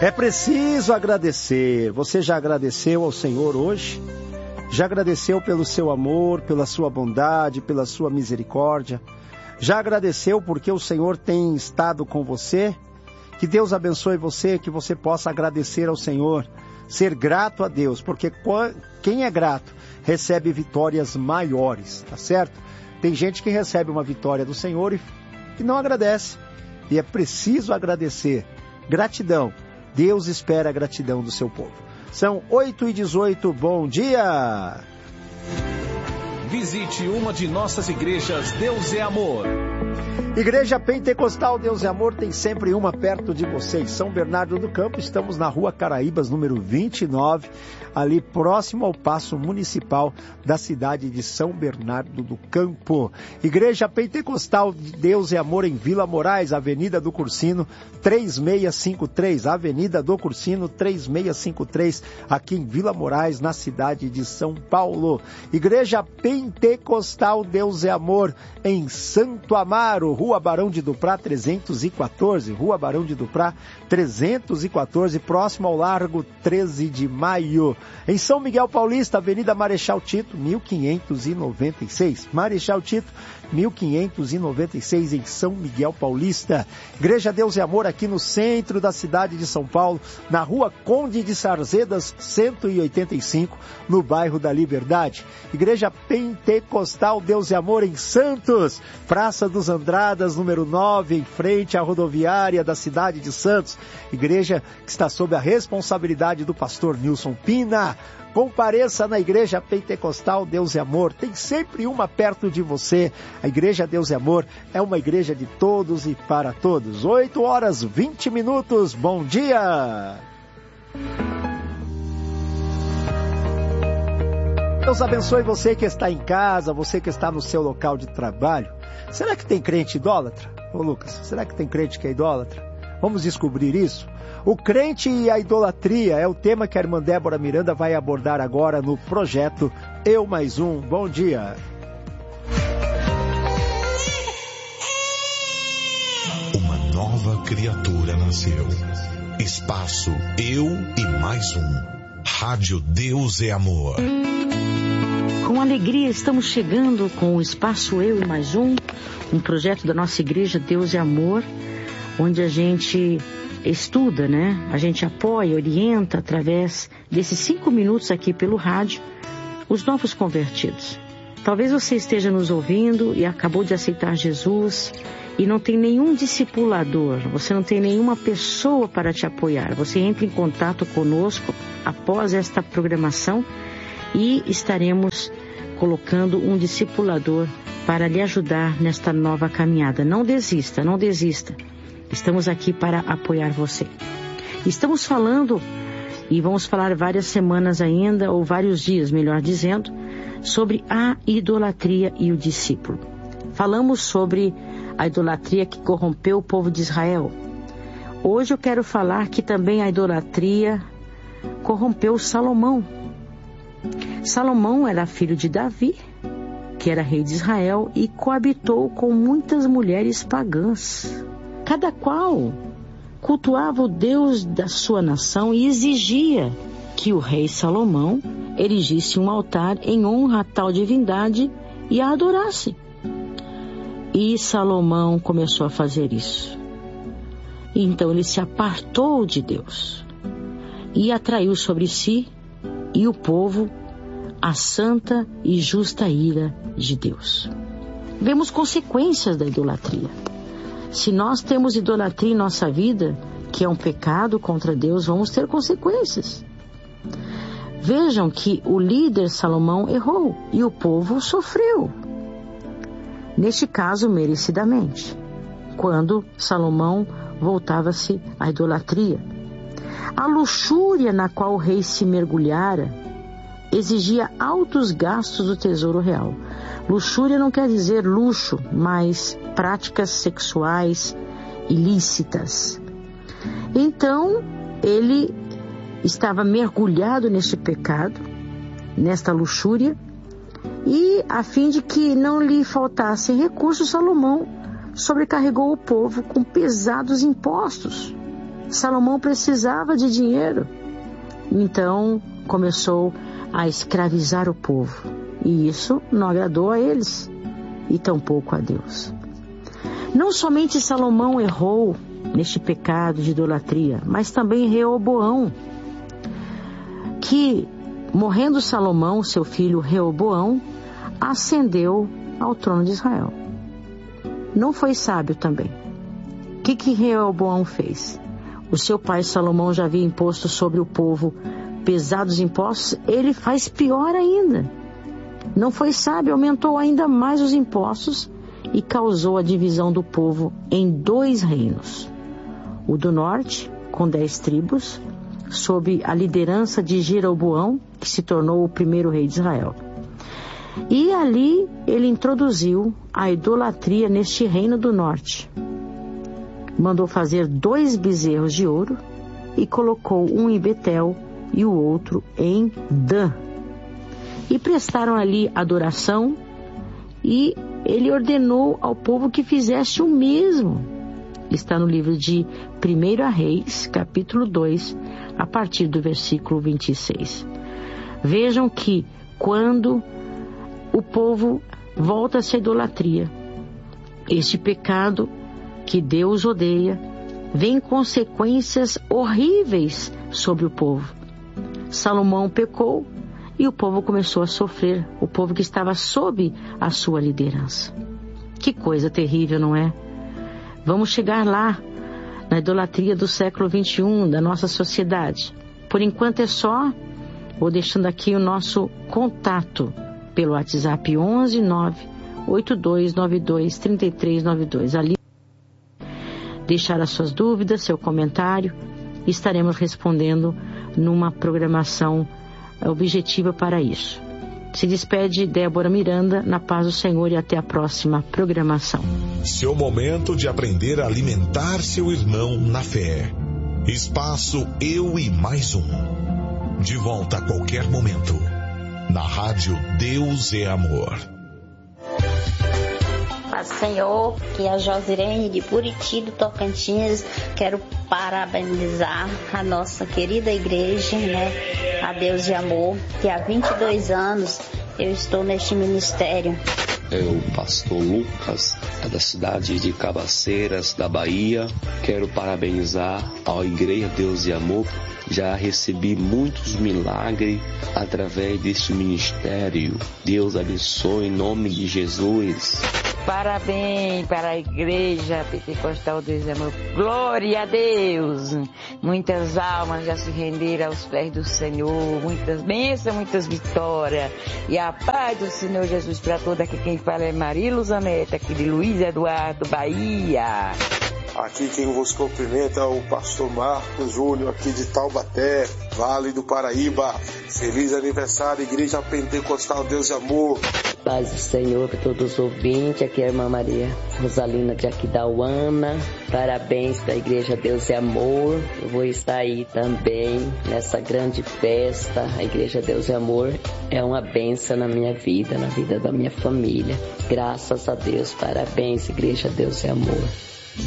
É preciso agradecer. Você já agradeceu ao Senhor hoje? Já agradeceu pelo seu amor, pela sua bondade, pela sua misericórdia? Já agradeceu porque o Senhor tem estado com você? Que Deus abençoe você, que você possa agradecer ao Senhor, ser grato a Deus, porque quem é grato recebe vitórias maiores, tá certo? Tem gente que recebe uma vitória do Senhor e não agradece. E é preciso agradecer. Gratidão. Deus espera a gratidão do seu povo. São 8h18, bom dia! Visite uma de nossas igrejas, Deus é Amor. Igreja Pentecostal Deus é Amor tem sempre uma perto de vocês. São Bernardo do Campo, estamos na Rua Caraíbas, número 29, ali próximo ao Paço Municipal da cidade de São Bernardo do Campo. Igreja Pentecostal Deus é Amor em Vila Moraes, Avenida do Cursino, 3653. Avenida do Cursino, 3653, aqui em Vila Moraes, na cidade de São Paulo. Igreja Pentecostal Deus é Amor em Santo Amaro, Rua Barão de Duprá 314, Rua Barão de Duprá 314, próximo ao Largo 13 de Maio. Em São Miguel Paulista, Avenida Marechal Tito, 1596. Marechal Tito, 1596, em São Miguel Paulista. Igreja Deus e Amor aqui no centro da cidade de São Paulo, na Rua Conde de Sarzedas, 185, no bairro da Liberdade. Igreja Pentecostal Deus e Amor em Santos, Praça dos Andradas, número 9, em frente à rodoviária da cidade de Santos. Igreja que está sob a responsabilidade do pastor Nilson Pina. Compareça na Igreja Pentecostal Deus e Amor, tem sempre uma perto de você. A Igreja Deus e Amor é uma igreja de todos e para todos. 8h20, bom dia! Deus abençoe você que está em casa, você que está no seu local de trabalho. Será que tem crente idólatra? Ô Lucas, será que tem crente que é idólatra? Vamos descobrir isso? O crente e a idolatria é o tema que a irmã Débora Miranda vai abordar agora no projeto Eu Mais Um. Bom dia! Uma nova criatura nasceu. Espaço Eu e Mais Um. Rádio Deus é Amor. Com alegria estamos chegando com o Espaço Eu e Mais Um projeto da nossa igreja Deus é Amor, onde a gente estuda, né? A gente apoia, orienta através desses 5 minutos aqui pelo rádio, os novos convertidos. Talvez você esteja nos ouvindo e acabou de aceitar Jesus e não tem nenhum discipulador, você não tem nenhuma pessoa para te apoiar. Você entra em contato conosco após esta programação e estaremos colocando um discipulador para lhe ajudar nesta nova caminhada. Não desista, não desista. Estamos aqui para apoiar você. Estamos falando, e vamos falar várias semanas ainda, ou vários dias, melhor dizendo, sobre a idolatria e o discípulo. Falamos sobre a idolatria que corrompeu o povo de Israel. Hoje eu quero falar que também a idolatria corrompeu Salomão. Salomão era filho de Davi, que era rei de Israel, e coabitou com muitas mulheres pagãs. Cada qual cultuava o Deus da sua nação e exigia que o rei Salomão erigisse um altar em honra a tal divindade e a adorasse. E Salomão começou a fazer isso. Então ele se apartou de Deus e atraiu sobre si e o povo a santa e justa ira de Deus. Vemos consequências da idolatria. Se nós temos idolatria em nossa vida, que é um pecado contra Deus, vamos ter consequências. Vejam que o líder Salomão errou e o povo sofreu. Neste caso, merecidamente, quando Salomão voltava-se à idolatria. A luxúria na qual o rei se mergulhara exigia altos gastos do tesouro real. Luxúria não quer dizer luxo, mas práticas sexuais ilícitas. Então, ele estava mergulhado neste pecado, nesta luxúria, e a fim de que não lhe faltassem recursos, Salomão sobrecarregou o povo com pesados impostos. Salomão precisava de dinheiro. Então começou a escravizar o povo. E isso não agradou a eles e tampouco a Deus. Não somente Salomão errou neste pecado de idolatria, mas também Reoboão, que, morrendo Salomão, seu filho Reoboão, ascendeu ao trono de Israel. Não foi sábio também. O que Reoboão fez? O seu pai Salomão já havia imposto sobre o povo pesados impostos, ele faz pior ainda. Não foi sábio, aumentou ainda mais os impostos e causou a divisão do povo em 2 reinos. O do norte, com 10 tribos, sob a liderança de Jeroboão, que se tornou o primeiro rei de Israel. E ali ele introduziu a idolatria neste reino do norte. Mandou fazer 2 bezerros de ouro e colocou um em Betel e o outro em Dan. E prestaram ali adoração, e ele ordenou ao povo que fizesse o mesmo. Está no livro de 1 Reis, capítulo 2, a partir do versículo 26. Vejam que quando o povo volta-se à idolatria, este pecado que Deus odeia, vem consequências horríveis sobre o povo. Salomão pecou e o povo começou a sofrer, o povo que estava sob a sua liderança. Que coisa terrível, não é? Vamos chegar lá, na idolatria do século 21, da nossa sociedade. Por enquanto é só, vou deixando aqui o nosso contato pelo WhatsApp 11 98292 3392. Ali, deixar as suas dúvidas, seu comentário, e estaremos respondendo numa programação objetiva para isso. Se despede Débora Miranda, na paz do Senhor, e até a próxima programação. Seu momento de aprender a alimentar seu irmão na fé. Espaço Eu e Mais Um. De volta a qualquer momento. Na rádio Deus é Amor. Paz do Senhor, que é a Josirene de Buriti, do Tocantins. Quero parabenizar a nossa querida igreja, a Deus de Amor, que há 22 anos eu estou neste ministério. Eu, pastor Lucas, da cidade de Cabaceiras, da Bahia. Quero parabenizar a Igreja Deus de Amor. Já recebi muitos milagres através deste ministério. Deus abençoe em nome de Jesus. Parabéns para a Igreja Pentecostal Deus de Amor. Glória a Deus. Muitas almas já se renderam aos pés do Senhor. Muitas bênçãos, muitas vitórias. E a paz do Senhor Jesus para todos. Aqui quem fala é Maria Luzaneta, aqui de Luiz Eduardo, Bahia. Aqui quem vos cumprimenta é o pastor Marcos Júnior, aqui de Taubaté, Vale do Paraíba. Feliz aniversário, Igreja Pentecostal Deus de Amor. Paz do Senhor para todos os ouvintes. Aqui é a irmã Maria Rosalina de Aquidauana. Parabéns para a Igreja Deus de Amor. Eu vou estar aí também nessa grande festa. A Igreja Deus de Amor é uma bênção na minha vida, na vida da minha família. Graças a Deus. Parabéns, Igreja Deus de Amor.